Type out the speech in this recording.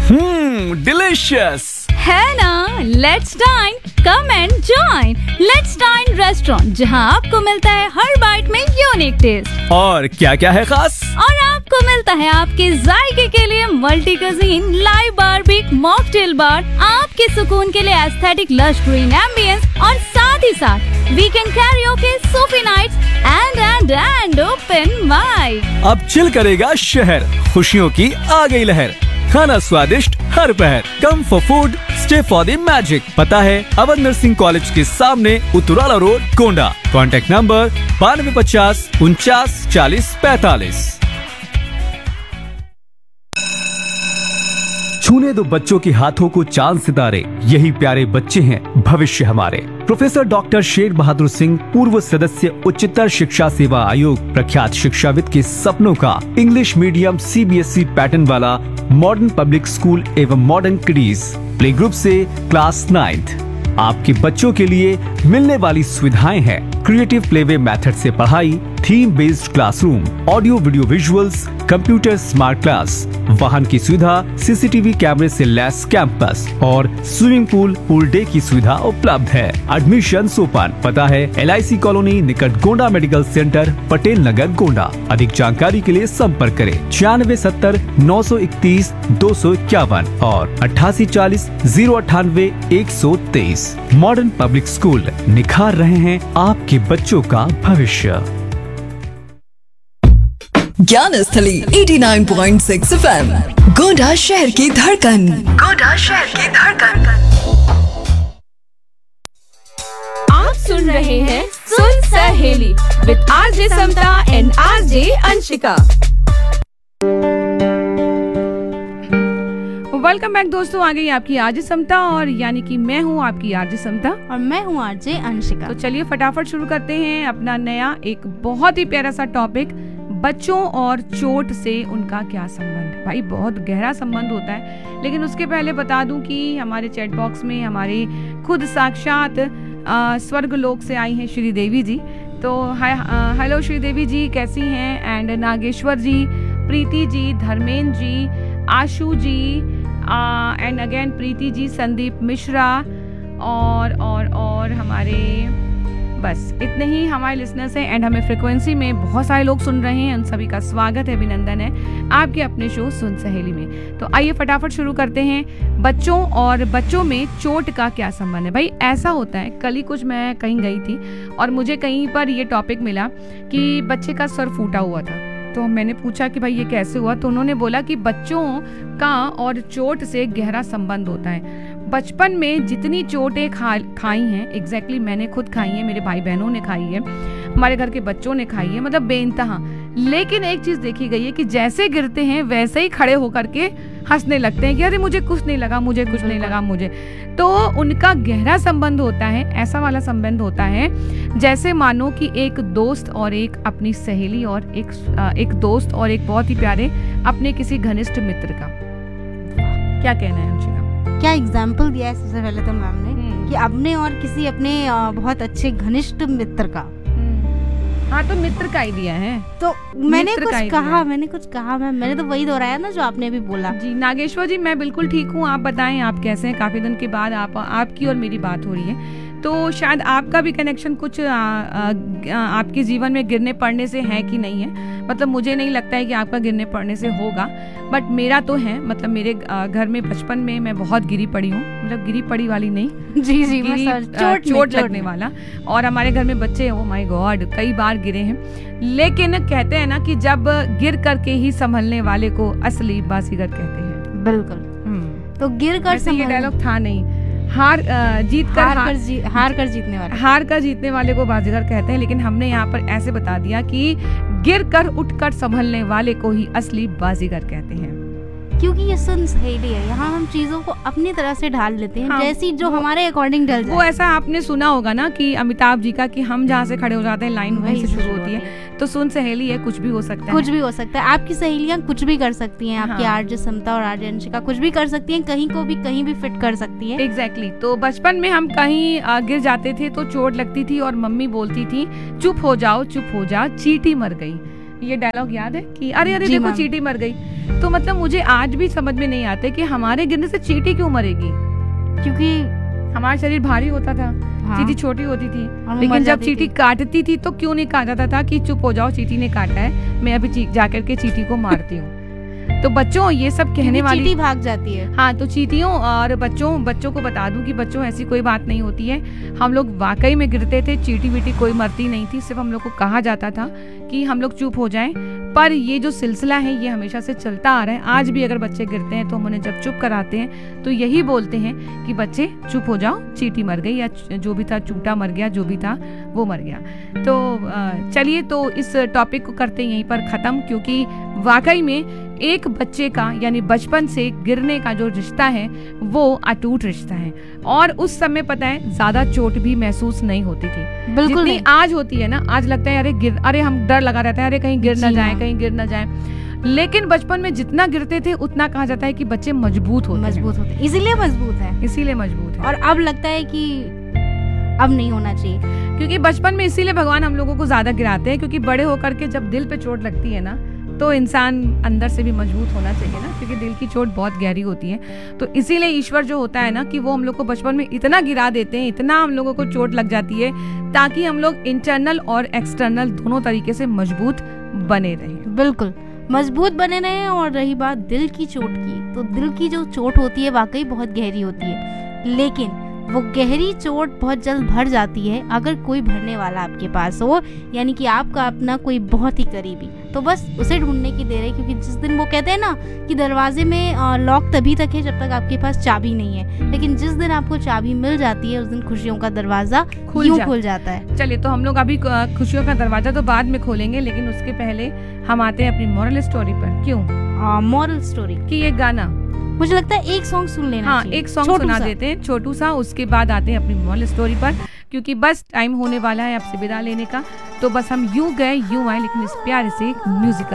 Delicious है ना। Let's dine, come and join. Let's dine restaurant, जहां आपको मिलता है हर बाइट में यूनिक टेस्ट। और क्या क्या है खास? और आपको मिलता है आपके जायके के लिए मल्टी कुजीन, लाइव बारबेक, मॉकटेल बार, आपके सुकून के लिए एस्थेटिक लश ग्रीन एम्बियंस, और साथ ही साथ weekend karaoke, Sufi nights and open mic. अब चिल करेगा शहर, खुशियों की आ गई लहर। खाना स्वादिष्ट हर पहर, come for food, stay for the magic. पता है अवध नर्सिंग कॉलेज के सामने, उतराला रोड, गोंडा। Contact number 9250 49 40 45। छूने दो बच्चों के हाथों को चांद सितारे, यही प्यारे बच्चे हैं भविष्य हमारे। प्रोफेसर डॉक्टर शेर बहादुर सिंह, पूर्व सदस्य उच्चतर शिक्षा सेवा आयोग, प्रख्यात शिक्षाविद के सपनों का इंग्लिश मीडियम CBSE पैटर्न वाला मॉडर्न पब्लिक स्कूल एवं मॉडर्न किडीज प्ले ग्रुप से क्लास 9th। आपके बच्चों के लिए मिलने वाली सुविधाएं हैं क्रिएटिव प्लेवे मेथड से पढ़ाई, theme based classroom, audio video visuals, computer smart class, वाहन की सुविधा, CCTV कैमरे से लैस कैंपस और स्विमिंग पूल डे की सुविधा उपलब्ध है। Admission open. पता है LIC कॉलोनी निकट गोंडा मेडिकल सेंटर, पटेल नगर, गोंडा। अधिक जानकारी के लिए संपर्क करें 9670 931 251 और 8840 098 123। मॉडर्न पब्लिक स्कूल, निखार रहे हैं आपके बच्चों का भविष्य। ज्ञानस्थली 89.6 FM, गोंडा शहर की धड़कन। गोंडा शहर की धड़कन। आप सुन रहे हैं सुन सहेली with RJ Samta and RJ Anshika. Welcome back दोस्तों, आ गई आपकी RJ समता, और यानी कि मैं हूँ आपकी RJ समता और मैं हूँ RJ अंशिका। तो चलिए फटाफट शुरू करते हैं अपना नया एक बहुत ही प्यारा सा टॉपिक, बच्चों और चोट से उनका क्या संबंध। भाई बहुत गहरा संबंध होता है, लेकिन उसके पहले बता दूं कि हमारे चैट बॉक्स में हमारे खुद साक्षात स्वर्ग लोक से आई हैं श्रीदेवी जी। तो हेलो श्रीदेवी जी, कैसी हैं? And Nageshwar ji, Preeti ji, Dharmendra ji, Ashu ji, and again Preeti ji, Sandeep Mishra और हमारे बस इतने ही हमारे लिसनर्स हैं। एंड हमें फ्रिक्वेंसी में बहुत सारे लोग सुन रहे हैं, उन सभी का स्वागत है, अभिनंदन है आपके अपने शो सुन सहेली में। तो आइए फटाफट शुरू करते हैं। बच्चों और बच्चों में चोट का क्या संबंध है? भाई ऐसा होता है, कल ही कुछ मैं कहीं गई थी और मुझे कहीं पर ये टॉपिक मिला कि बच्चे का सर फूटा हुआ था। तो मैंने पूछा कि भाई ये कैसे हुआ, तो उन्होंने बोला कि बच्चों का और चोट से गहरा संबंध होता है। बचपन में जितनी चोटें खाई हैं, एग्जैक्टली मैंने खुद खाई हैं, मेरे भाई बहनों ने खाई है, हमारे घर के बच्चों ने खाई है, मतलब बेइंतहा। लेकिन एक चीज देखी गई है कि जैसे गिरते हैं वैसे ही खड़े होकर के हंसने लगते हैं कि अरे मुझे कुछ नहीं लगा, मुझे कुछ नहीं लगा मुझे। तो उनका गहरा संबंध होता है, ऐसा वाला संबंध होता है जैसे मानो कि एक दोस्त और एक अपनी सहेली, और एक दोस्त और एक बहुत ही प्यारे अपने किसी घनिष्ठ मित्र का। क्या कहना है अंशिका? क्या एग्जाम्पल दिया है सबसे पहले तो मैम ने कि अपने और किसी अपने बहुत अच्छे घनिष्ठ मित्र का। हाँ, तो मित्र का ही दिया है। तो मैंने कुछ कहा मैंने तो वही दोहराया ना जो आपने भी बोला। जी नागेश्वर जी, मैं बिल्कुल ठीक हूँ, आप बताएं आप कैसे हैं? काफी दिन के बाद आपकी और मेरी बात हो रही है, तो शायद आपका भी कनेक्शन कुछ आपके जीवन में गिरने पड़ने से है कि नहीं है। मतलब मुझे नहीं लगता है कि आपका गिरने पड़ने से होगा, बट मेरा तो है। मतलब मेरे घर में बचपन में मैं बहुत गिरी पड़ी हूँ, मतलब गिरी पड़ी वाली नहीं, जी चोट लगने वाला। और हमारे घर में बच्चे, ओ माय गॉड, कई बार गिरे हैं। लेकिन कहते हैं ना कि जब गिर करके ही संभलने वाले को असली बाजीगर कहते हैं। बिल्कुल। तो गिर कर, ये डायलॉग था नहीं, हार कर जीतने वाले को बाजीगर कहते हैं, लेकिन हमने यहाँ पर ऐसे बता दिया कि गिर कर उठ कर संभलने वाले को ही असली बाजीगर कहते हैं। क्योंकि ये सुन सहेली है, यहाँ हम चीजों को अपनी तरह से ढाल लेते हैं, जैसी जो हमारे अकॉर्डिंग ढल जाए। वो ऐसा आपने सुना होगा ना कि अमिताभ जी का, कि हम जहाँ से खड़े हो जाते हैं लाइन वहीं से शुरू होती है। तो सुन सहेली है, कुछ भी हो सकता है, कुछ भी हो सकता है। आपकी सहेलियाँ कुछ भी कर सकती हैं, आपकी RJ समता और RJ अंशिका कुछ भी कर सकती हैं, कहीं को भी कहीं भी फिट कर सकती है। एग्जैक्टली। तो बचपन में हम कहीं गिर जाते थे तो चोट लगती थी और मम्मी बोलती थी चुप हो जाओ चींटी मर गई। ये डायलॉग याद है कि अरे देखो चींटी मर गई। तो मतलब मुझे आज भी समझ में नहीं आते कि हमारे गिरने से चींटी क्यों मरेगी, क्योंकि हमारा शरीर भारी होता था, हाँ। चींटी छोटी होती थी, और वो मर लेकिन जब जाती चींटी थी। काटती थी तो क्यों नहीं कहा जाता था कि चुप हो जाओ, चींटी ने काटा है, मैं अभी जाकर के चींटी को मारती हूँ। तो बच्चों ये सब कहने क्योंकि वाली चींटी भाग जाती है। हाँ, तो चींटियों और बच्चों को बता दूं कि बच्चों ऐसी कोई बात नहीं होती है। हम लोग वाकई में गिरते थे, चींटी वीटी कोई मरती नहीं थी, सिर्फ हम लोग को कहा जाता था कि हम लोग चुप हो जाएं। पर ये जो सिलसिला है ये हमेशा से चलता आ रहा है। आज भी अगर बच्चे गिरते हैं तो हम उन्हें जब चुप कराते हैं तो यही बोलते हैं कि बच्चे चुप हो जाओ, चींटी मर गई या जो भी था चूटा मर गया, जो भी था वो मर गया। तो चलिए, तो इस टॉपिक को करते हैं यहीं पर ख़त्म, क्योंकि वाकई में एक बच्चे का यानी बचपन से गिरने का जो रिश्ता है वो अटूट रिश्ता है। और उस समय पता है ज्यादा चोट भी महसूस नहीं होती थी बिल्कुल जितनी नहीं। आज होती है ना। आज लगता है अरे हम डर लगा रहता है, अरे कहीं गिर ना जी जाए, हाँ। कहीं गिर ना जाए। लेकिन बचपन में जितना गिरते थे उतना कहा जाता है कि बच्चे मजबूत होते मजबूत होते हैं, इसीलिए मजबूत है। हैं, इसीलिए मजबूत है। और अब लगता है कि अब नहीं होना चाहिए। क्योंकि बचपन में इसीलिए भगवान हम लोगों को ज्यादा गिराते हैं, क्योंकि बड़े होकर के जब दिल पे चोट लगती है ना तो इंसान अंदर से भी मजबूत होना चाहिए ना, क्योंकि दिल की चोट बहुत गहरी होती है। तो इसीलिए ईश्वर जो होता है ना कि वो हम लोग को बचपन में इतना गिरा देते हैं, इतना हम लोगों को चोट लग जाती है ताकि हम लोग इंटरनल और एक्सटर्नल दोनों तरीके से मजबूत बने रहें। बिल्कुल मजबूत बने रहे। और रही बात दिल की चोट की, तो दिल की जो चोट होती है वाकई बहुत गहरी होती है, लेकिन वो गहरी चोट बहुत जल्द भर जाती है अगर कोई भरने वाला आपके पास हो, यानी कि आपका अपना कोई बहुत ही करीबी। तो बस उसे ढूंढने की देर है, क्योंकि जिस दिन वो कहते हैं ना कि दरवाजे में लॉक तभी तक है जब तक आपके पास चाबी नहीं है, लेकिन जिस दिन आपको चाबी मिल जाती है उस दिन खुशियों का दरवाजा खुल जाता है। चलिए, तो हम लोग अभी खुशियों का दरवाजा तो बाद में खोलेंगे, लेकिन उसके पहले हम आते हैं अपनी मॉरल स्टोरी पर। क्यों? मॉरल स्टोरी कि ये गाना, मुझे लगता है एक सॉन्ग सुन लेना हाँ चाहिए। एक सॉन्ग छोटू सुना सा। देते हैं छोटू सा, उसके बाद आते हैं अपनी मॉरल स्टोरी पर, क्योंकि बस टाइम होने वाला है आपसे विदा लेने का। तो बस हम यूं गए यूं आए, लेकिन इस प्यारे से म्यूजिकल